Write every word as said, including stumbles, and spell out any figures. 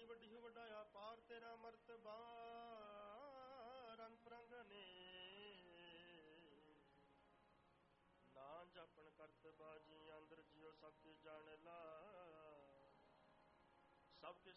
ਵੱਡੀ ਵੱਡੀ ਵੱਡਾ ਆਪਾਰ ਤੇਰਾ ਮਰਤਬਾ ਰੰਗ ਪ੍ਰੰਗਨੇ ਨਾ ਜਪਣ ਕਰਤ ਬਾਜੀ ਅੰਦਰ ਜਿਉ ਸਭ ਕੇ ਜਾਣ ਲਾ ਸਭ ਕੇ